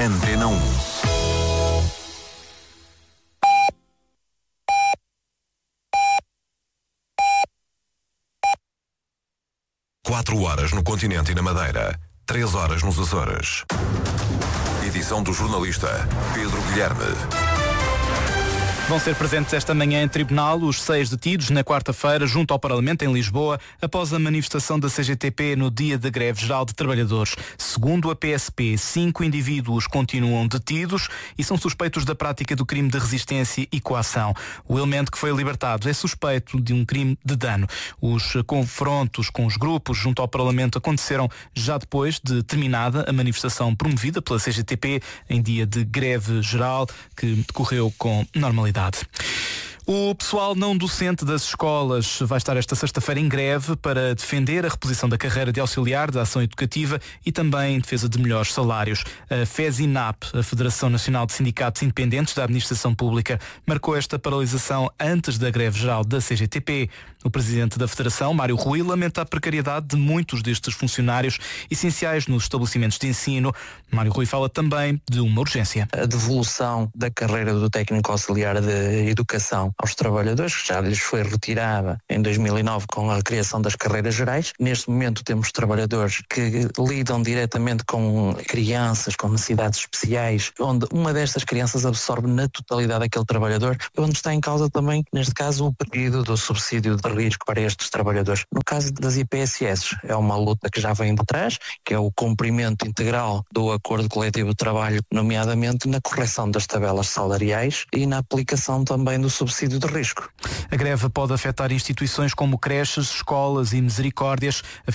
Antena 1. Quatro horas no continente e na Madeira, 3 horas nos Açores. Edição do jornalista Pedro Guilherme. Vão ser presentes esta manhã em tribunal os 6 detidos na quarta-feira junto ao Parlamento em Lisboa após a manifestação da CGTP no dia da greve geral de trabalhadores. Segundo a PSP, 5 indivíduos continuam detidos e são suspeitos da prática do crime de resistência e coação. O elemento que foi libertado é suspeito de um crime de dano. Os confrontos com os grupos junto ao Parlamento aconteceram já depois de terminada a manifestação promovida pela CGTP em dia de greve geral que decorreu com normalidade. O pessoal não docente das escolas vai estar esta sexta-feira em greve para defender a reposição da carreira de auxiliar da ação educativa e também em defesa de melhores salários. A FESINAP, a Federação Nacional de Sindicatos Independentes da Administração Pública, marcou esta paralisação antes da greve geral da CGTP. O presidente da Federação, Mário Rui, lamenta a precariedade de muitos destes funcionários essenciais nos estabelecimentos de ensino. Mário Rui fala também de uma urgência. A devolução da carreira do técnico auxiliar de educação aos trabalhadores, que já lhes foi retirada em 2009 com a criação das carreiras gerais. Neste momento temos trabalhadores que lidam diretamente com crianças com necessidades especiais, onde uma destas crianças absorve na totalidade aquele trabalhador, onde está em causa também, neste caso, o pedido do subsídio de risco para estes trabalhadores. No caso das IPSS, é uma luta que já vem de trás, que é o cumprimento integral do acordo coletivo de trabalho, nomeadamente na correção das tabelas salariais e na aplicação também do subsídio de risco. A greve pode afetar instituições como creches, escolas e misericórdias.